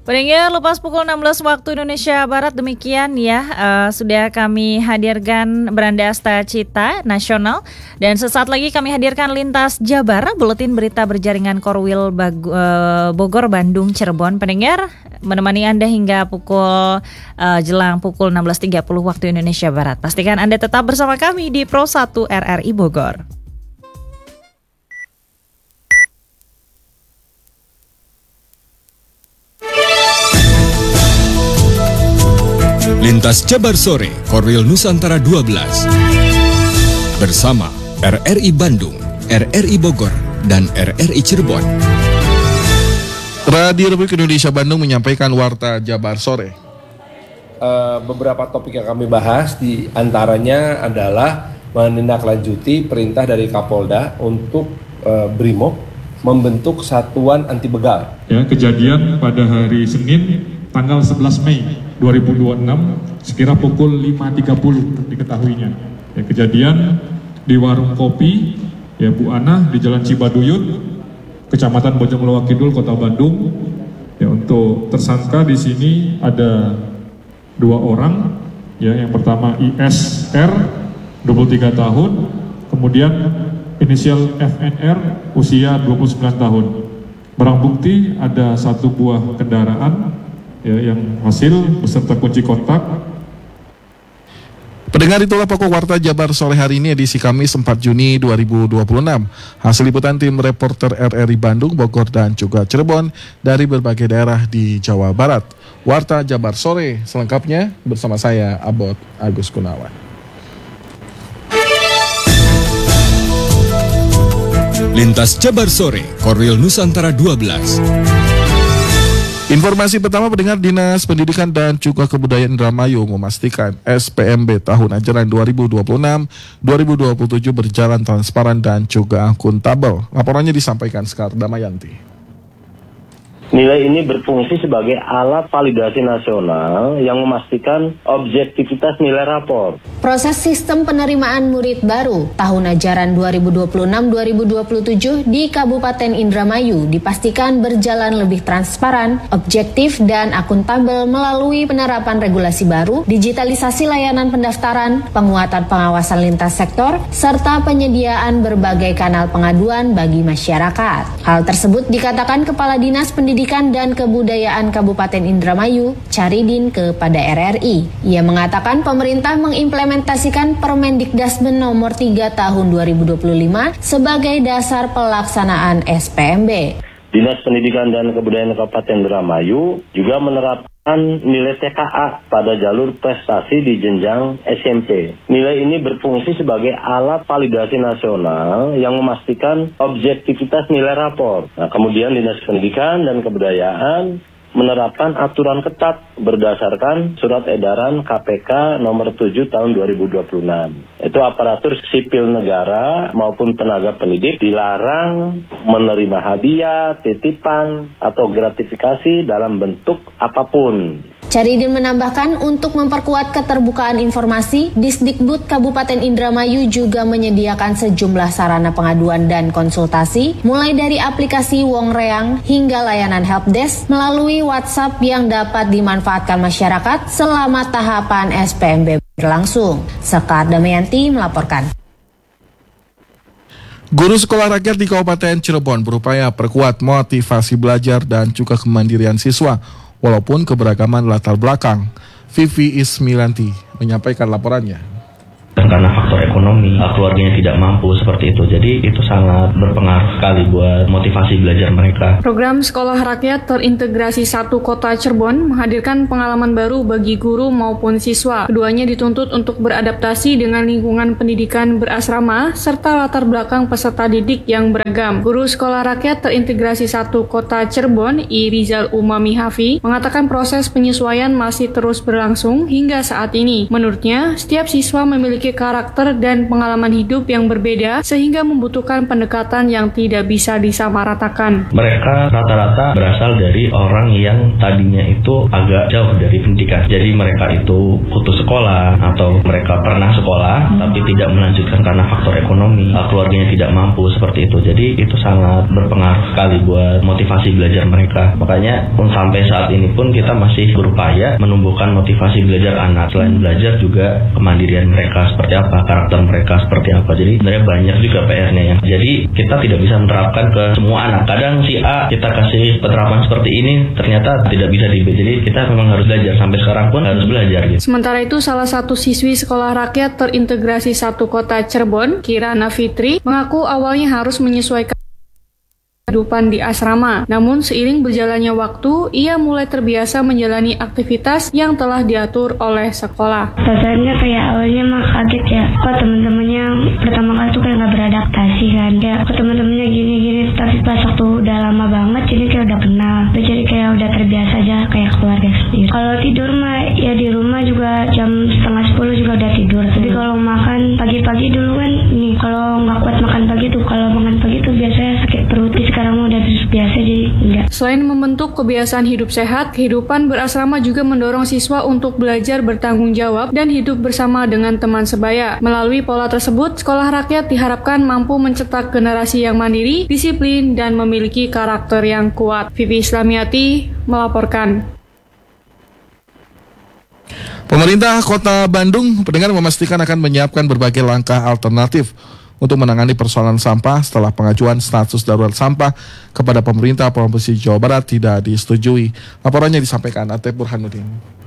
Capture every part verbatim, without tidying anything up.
Pendengar, lepas pukul enam belas waktu Indonesia Barat, demikian ya uh, sudah kami hadirkan Beranda Asta Cita Nasional, dan sesaat lagi kami hadirkan Lintas Jabar, buletin berita berjaringan Korwil Bag- uh, Bogor, Bandung, Cirebon. Pendengar, menemani Anda hingga pukul uh, jelang pukul enam belas tiga puluh waktu Indonesia Barat. Pastikan Anda tetap bersama kami di Pro satu R R I Bogor. Lintas Jabar Sore, Korwil Nusantara dua belas. Bersama R R I Bandung, R R I Bogor, dan R R I Cirebon. Radio Republik Indonesia Bandung menyampaikan Warta Jabar Sore. Uh, beberapa topik yang kami bahas di antaranya adalah menindaklanjuti perintah dari Kapolda untuk uh, Brimob membentuk satuan anti begal. Ya, kejadian pada hari Senin tanggal sebelas Mei dua ribu dua puluh enam sekira pukul lima tiga puluh diketahuinya. Ya, kejadian di warung kopi ya Bu Ana di Jalan Cibaduyut, Kecamatan Bojongloa Kidul, Kota Bandung. Ya, untuk tersangka di sini ada dua orang. Ya, yang pertama I S R dua puluh tiga tahun, kemudian inisial F N R usia dua puluh sembilan tahun. Barang bukti ada satu buah kendaraan ya, yang hasil beserta kunci kontak. Pendengar, itulah pokok Warta Jabar Sore hari ini, edisi Kamis empat Juni dua ribu dua puluh enam. Hasil liputan tim reporter R R I Bandung, Bogor, dan juga Cirebon dari berbagai daerah di Jawa Barat. Warta Jabar Sore selengkapnya bersama saya, Abot Agus Gunawan. Lintas Jabar Sore, Korwil Nusantara dua belas. Informasi pertama, pendengar, Dinas Pendidikan dan juga Kebudayaan Indramayu memastikan S P M B tahun ajaran dua ribu dua puluh enam dua ribu dua puluh tujuh berjalan transparan dan juga akuntabel. Laporannya disampaikan Sekar Damayanti. Nilai ini berfungsi sebagai alat validasi nasional yang memastikan objektivitas nilai rapor. Proses sistem penerimaan murid baru tahun ajaran dua ribu dua puluh enam dua ribu dua puluh tujuh di Kabupaten Indramayu dipastikan berjalan lebih transparan, objektif, dan akuntabel melalui penerapan regulasi baru, digitalisasi layanan pendaftaran, penguatan pengawasan lintas sektor, serta penyediaan berbagai kanal pengaduan bagi masyarakat. Hal tersebut dikatakan Kepala Dinas Pendidikan dan Kebudayaan Kabupaten Indramayu, Caridin, kepada R R I. Ia mengatakan pemerintah mengimplementasikan Permendikdasmen nomor tiga tahun dua ribu dua puluh lima sebagai dasar pelaksanaan S P M B. Dinas Pendidikan dan Kebudayaan Kabupaten Indramayu juga menerapkan nilai T K A pada jalur prestasi di jenjang S M P. Nilai ini berfungsi sebagai alat validasi nasional yang memastikan objektivitas nilai rapor. Nah, kemudian Dinas Pendidikan dan Kebudayaan menerapkan aturan ketat berdasarkan Surat Edaran K P K nomor tujuh tahun dua ribu dua puluh enam. Itu aparatur sipil negara maupun tenaga pendidik dilarang menerima hadiah, titipan, atau gratifikasi dalam bentuk apapun. Caridin menambahkan untuk memperkuat keterbukaan informasi, Disdikbud Kabupaten Indramayu juga menyediakan sejumlah sarana pengaduan dan konsultasi, mulai dari aplikasi Wongreang hingga layanan helpdesk melalui WhatsApp yang dapat dimanfaatkan masyarakat selama tahapan S P M B berlangsung. Sekar Damayanti melaporkan. Guru sekolah rakyat di Kabupaten Cirebon berupaya perkuat motivasi belajar dan juga kemandirian siswa walaupun keberagaman latar belakang. Vivi Ismilanti menyampaikan laporannya. Dan karena faktor ekonomi, keluarganya tidak mampu seperti itu. Jadi itu sangat berpengaruh sekali buat motivasi belajar mereka. Program Sekolah Rakyat Terintegrasi satu Kota Cirebon menghadirkan pengalaman baru bagi guru maupun siswa. Keduanya dituntut untuk beradaptasi dengan lingkungan pendidikan berasrama serta latar belakang peserta didik yang beragam. Guru Sekolah Rakyat Terintegrasi satu Kota Cirebon, I Rizal Umami Hafi, mengatakan proses penyesuaian masih terus berlangsung hingga saat ini. Menurutnya, setiap siswa memiliki memiliki karakter dan pengalaman hidup yang berbeda sehingga membutuhkan pendekatan yang tidak bisa disamaratakan. Mereka rata-rata berasal dari orang yang tadinya itu agak jauh dari pendidikan. Jadi mereka itu putus sekolah atau mereka pernah sekolah hmm. tapi tidak melanjutkan karena faktor ekonomi, keluarganya tidak mampu seperti itu. Jadi itu sangat berpengaruh sekali buat motivasi belajar mereka. Makanya pun sampai saat ini pun kita masih berupaya menumbuhkan motivasi belajar anak. Selain belajar juga kemandirian mereka seperti apa, karakter mereka seperti apa. Jadi sebenarnya banyak juga P R-nya yang. Jadi kita tidak bisa menerapkan ke semua anak. Kadang si A kita kasih penerapan seperti ini ternyata tidak bisa di B. Jadi kita memang harus belajar. Sampai sekarang pun harus belajar gitu. Sementara itu salah satu siswi Sekolah Rakyat Terintegrasi satu Kota Cirebon, Kirana Fitri, mengaku awalnya harus menyesuaikan kehidupan di asrama. Namun seiring berjalannya waktu, ia mulai terbiasa menjalani aktivitas yang telah diatur oleh sekolah. Rasanya kayak awalnya mah kaget ya. Kok teman-temannya pertama kali tuh kayak nggak beradaptasi kan. Ya kok teman-temannya gini-gini. Tapi pas waktu udah lama banget, jadi kayak udah kenal. Jadi kayak udah terbiasa aja kayak keluarga sendiri. Kalau tidur mah ya di rumah juga jam setengah sepuluh juga udah tidur. Tapi kalau makan pagi-pagi dulu kan nih kalau nggak kuat makan pagi tuh kalau makan pagi tuh biasanya sakit perut. Sekarang udah biasa jadi enggak. Selain membentuk kebiasaan hidup sehat, kehidupan berasrama juga mendorong siswa untuk belajar bertanggung jawab dan hidup bersama dengan teman sebaya. Melalui pola tersebut, sekolah rakyat diharapkan mampu mencetak generasi yang mandiri, disiplin, dan memiliki karakter yang kuat. Vivi Islamiati melaporkan. Pemerintah Kota Bandung pendengar memastikan akan menyiapkan berbagai langkah alternatif untuk menangani persoalan sampah setelah pengajuan status darurat sampah kepada pemerintah Provinsi Jawa Barat tidak disetujui. Laporannya disampaikan Atep Burhanuddin.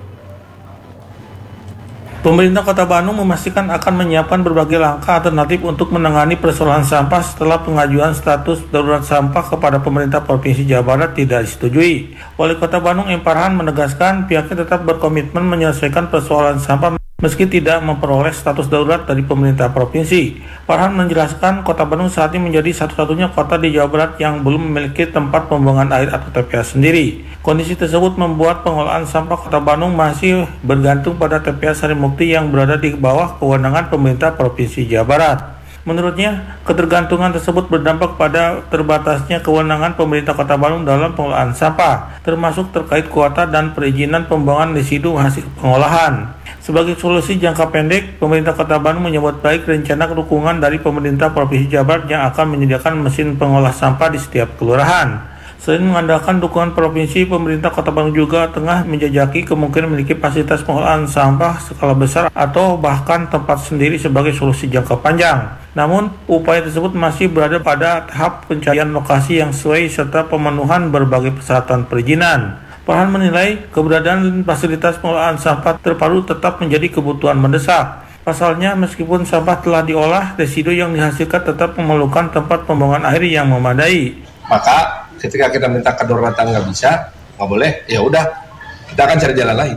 Pemerintah Kota Bandung memastikan akan menyiapkan berbagai langkah alternatif untuk menangani persoalan sampah setelah pengajuan status darurat sampah kepada pemerintah Provinsi Jawa Barat tidak disetujui. Wali Kota Bandung M. Farhan menegaskan pihaknya tetap berkomitmen menyelesaikan persoalan sampah meski tidak memperoleh status darurat dari pemerintah provinsi. Farhan menjelaskan Kota Bandung saat ini menjadi satu-satunya kota di Jawa Barat yang belum memiliki tempat pembuangan air atau T P A sendiri. Kondisi tersebut membuat pengelolaan sampah Kota Bandung masih bergantung pada T P A Sarimukti yang berada di bawah kewenangan pemerintah Provinsi Jawa Barat. Menurutnya, ketergantungan tersebut berdampak pada terbatasnya kewenangan pemerintah Kota Bandung dalam pengelolaan sampah, termasuk terkait kuota dan perizinan pembuangan residu hasil pengolahan. Sebagai solusi jangka pendek, pemerintah Kota Bandung menyambut baik rencana dukungan dari pemerintah Provinsi Jawa Barat yang akan menyediakan mesin pengolah sampah di setiap kelurahan. Selain mengandalkan dukungan provinsi, pemerintah Kota Bandung juga tengah menjajaki kemungkinan memiliki fasilitas pengolahan sampah skala besar atau bahkan tempat sendiri sebagai solusi jangka panjang. Namun, upaya tersebut masih berada pada tahap pencarian lokasi yang sesuai serta pemenuhan berbagai persyaratan perizinan. Farhan menilai keberadaan fasilitas pengolahan sampah terpadu tetap menjadi kebutuhan mendesak. Pasalnya, meskipun sampah telah diolah, residu yang dihasilkan tetap memerlukan tempat pembuangan air yang memadai. Maka ketika kita minta kedaruratan nggak bisa, nggak boleh, ya udah kita akan cari jalan lain.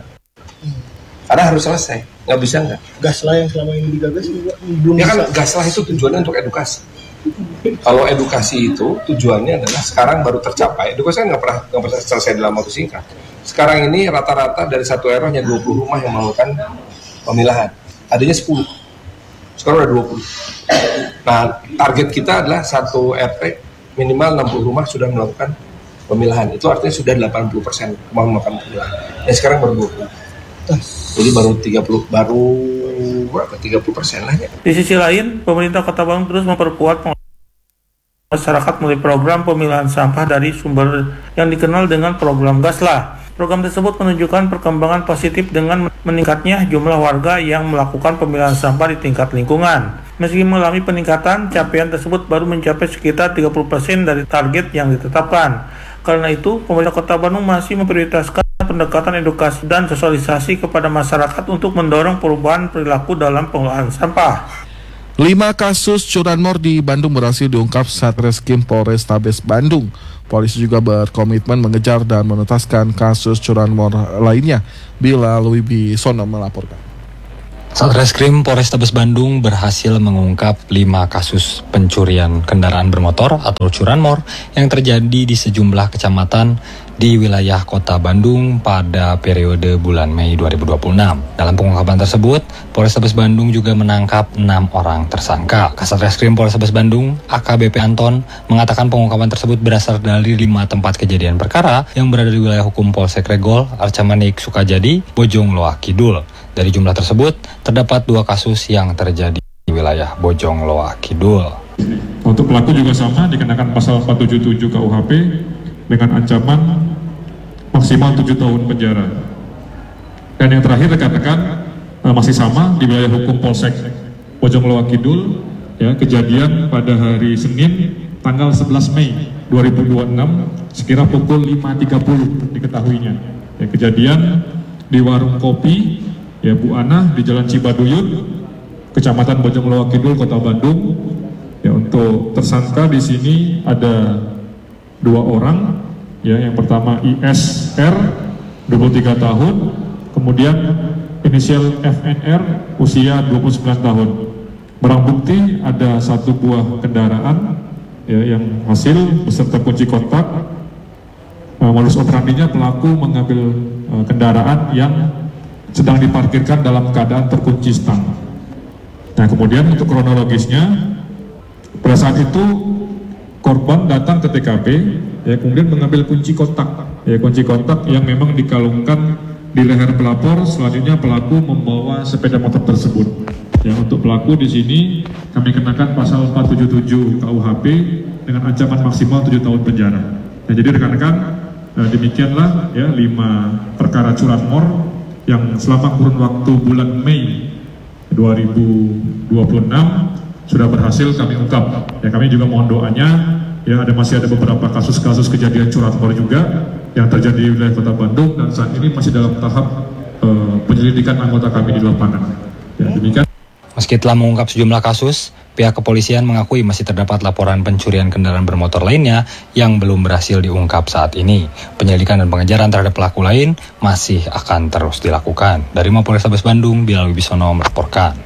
Karena harus selesai, nggak bisa nggak. Gaslah yang selama ini digagas juga belum ya bisa. Kan gaslah itu tujuannya untuk edukasi. Kalau edukasi itu tujuannya adalah sekarang baru tercapai. Edukasi kan nggak pernah nggak pernah selesai dalam waktu singkat. Sekarang ini rata-rata dari satu R W hanya dua puluh rumah yang melakukan pemilahan. Tadinya sepuluh, sekarang udah dua puluh. Nah, target kita adalah satu R T minimal enam puluh rumah sudah melakukan pemilahan. Itu artinya sudah delapan puluh persen mau melakukan pemilahan. Ya sekarang baru dua puluh. Jadi baru tiga puluh, baru berapa? tiga puluh persen lah ya. Di sisi lain, pemerintah Kota Bandung terus memperkuat masyarakat melalui program pemilahan sampah dari sumber yang dikenal dengan program Gaslah. Program tersebut menunjukkan perkembangan positif dengan meningkatnya jumlah warga yang melakukan pemilahan sampah di tingkat lingkungan. Meski mengalami peningkatan, capaian tersebut baru mencapai sekitar tiga puluh persen dari target yang ditetapkan. Karena itu, pemerintah Kota Bandung masih memprioritaskan pendekatan edukasi dan sosialisasi kepada masyarakat untuk mendorong perubahan perilaku dalam pengelolaan sampah. Lima kasus curanmor di Bandung berhasil diungkap Satreskrim Polrestabes Bandung. Polisi juga berkomitmen mengejar dan menuntaskan kasus curanmor lainnya. Bila Wibisono melaporkan. Satreskrim Polrestabes Bandung berhasil mengungkap lima kasus pencurian kendaraan bermotor atau curanmor yang terjadi di sejumlah kecamatan di wilayah Kota Bandung pada periode bulan Mei dua ribu dua puluh enam. Dalam pengungkapan tersebut, Polrestabes Bandung juga menangkap enam orang tersangka. Kasat Reskrim Polrestabes Bandung, A K B P Anton, mengatakan pengungkapan tersebut berasal dari lima tempat kejadian perkara yang berada di wilayah hukum Polsek Regol, Arcamanik, Sukajadi, Bojong Loa Kidul. Dari jumlah tersebut, terdapat dua kasus yang terjadi di wilayah Bojong Loa Kidul. Untuk pelaku juga sama, dikenakan pasal empat tujuh tujuh K U H P dengan ancaman maksimal tujuh tahun penjara. Dan yang terakhir rekan-rekan masih sama di wilayah hukum Polsek Bojong Loa Kidul, ya, kejadian pada hari Senin tanggal sebelas Mei dua ribu dua puluh enam sekira pukul lima tiga puluh diketahuinya. Ya, kejadian di warung kopi, ya, Bu Ana di Jalan Cibaduyut, Kecamatan Bojong Loa Kidul, Kota Bandung. Ya, untuk tersangka di sini ada dua orang, ya, yang pertama I S R dua puluh tiga tahun, kemudian inisial F N R usia dua puluh sembilan tahun. Barang bukti ada satu buah kendaraan, ya, yang hasil beserta kunci kontak. Uh, modus operandinya pelaku mengambil uh, kendaraan yang sedang diparkirkan dalam keadaan terkunci stang. Nah, kemudian untuk kronologisnya, pada saat itu korban datang ke T K P, ya, kemudian mengambil kunci kontak, ya, kunci kontak yang memang dikalungkan di leher pelapor. Selanjutnya pelaku membawa sepeda motor tersebut. Ya, untuk pelaku di sini kami kenakan pasal empat tujuh tujuh K U H P dengan ancaman maksimal tujuh tahun penjara. Ya, jadi rekan-rekan, eh, demikianlah, ya, lima perkara curanmor yang selama kurun waktu bulan Mei dua ribu dua puluh enam sudah berhasil kami ungkap. Ya, kami juga mohon doanya, ya, ada masih ada beberapa kasus-kasus kejadian curanmor juga yang terjadi di wilayah Kota Bandung dan saat ini masih dalam tahap uh, penyelidikan anggota kami di lapangan. Ya, demikian. Meski telah mengungkap sejumlah kasus, pihak kepolisian mengakui masih terdapat laporan pencurian kendaraan bermotor lainnya yang belum berhasil diungkap saat ini. Penyelidikan dan pengejaran terhadap pelaku lain masih akan terus dilakukan. Dari Mapolrestabes Bandung, Bilal Wibisono melaporkan.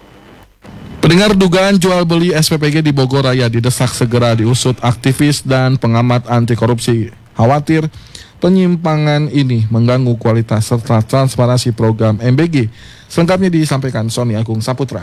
Pendengar, dugaan jual beli S P P G di Bogor Raya didesak segera diusut aktivis dan pengamat anti korupsi. Khawatir penyimpangan ini mengganggu kualitas serta transparansi program M B G. Selengkapnya disampaikan Sony Agung Saputra.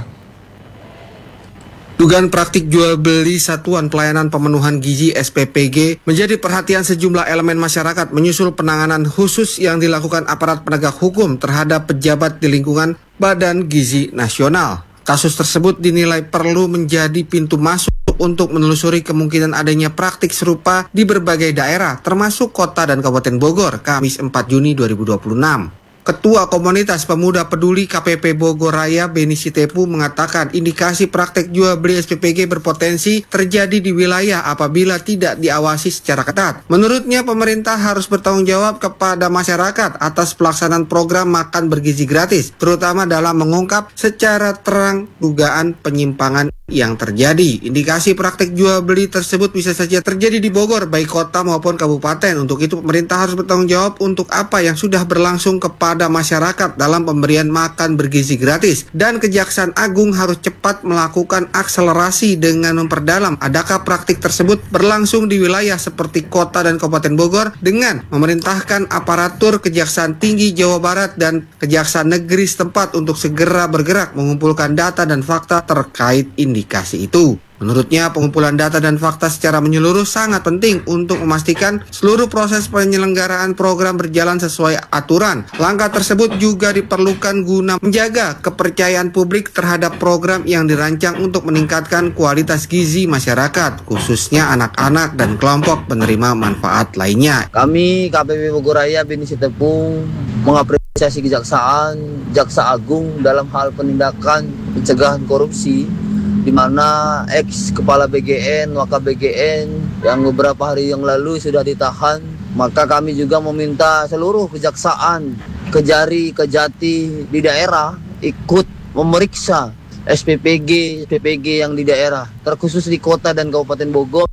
Dugaan praktik jual beli satuan pelayanan pemenuhan gizi S P P G menjadi perhatian sejumlah elemen masyarakat menyusul penanganan khusus yang dilakukan aparat penegak hukum terhadap pejabat di lingkungan Badan Gizi Nasional. Kasus tersebut dinilai perlu menjadi pintu masuk untuk menelusuri kemungkinan adanya praktik serupa di berbagai daerah, termasuk kota dan Kabupaten Bogor, Kamis empat Juni dua ribu dua puluh enam. Ketua Komunitas Pemuda Peduli K P P Bogor Raya, Beni Sitepu, mengatakan indikasi praktek jual beli S P P G berpotensi terjadi di wilayah apabila tidak diawasi secara ketat. Menurutnya, pemerintah harus bertanggung jawab kepada masyarakat atas pelaksanaan program makan bergizi gratis, terutama dalam mengungkap secara terang dugaan penyimpangan yang terjadi. Indikasi praktek jual beli tersebut bisa saja terjadi di Bogor, baik kota maupun kabupaten. Untuk itu, pemerintah harus bertanggung jawab untuk apa yang sudah berlangsung kepada pada masyarakat dalam pemberian makan bergizi gratis, dan Kejaksaan Agung harus cepat melakukan akselerasi dengan memperdalam adakah praktik tersebut berlangsung di wilayah seperti kota dan Kabupaten Bogor dengan memerintahkan aparatur Kejaksaan Tinggi Jawa Barat dan Kejaksaan Negeri setempat untuk segera bergerak mengumpulkan data dan fakta terkait indikasi itu. Menurutnya, pengumpulan data dan fakta secara menyeluruh sangat penting untuk memastikan seluruh proses penyelenggaraan program berjalan sesuai aturan. Langkah tersebut juga diperlukan guna menjaga kepercayaan publik terhadap program yang dirancang untuk meningkatkan kualitas gizi masyarakat, khususnya anak-anak dan kelompok penerima manfaat lainnya. Kami K P P Bogor Raya Beni Sitepu mengapresiasi Kejaksaan, Jaksa Agung dalam hal penindakan pencegahan korupsi, di mana ex kepala B G N, Waka B G N yang beberapa hari yang lalu sudah ditahan. Maka kami juga meminta seluruh kejaksaan, Kejari, Kejati di daerah ikut memeriksa S P P G, S P P G yang di daerah, terkhusus di kota dan Kabupaten Bogor,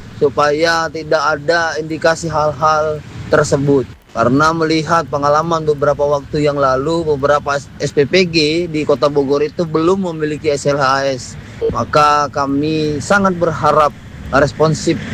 supaya tidak ada indikasi hal-hal tersebut. Karena melihat pengalaman beberapa waktu yang lalu, beberapa S P P G di Kota Bogor itu belum memiliki S L H S. Maka kami sangat berharap responsif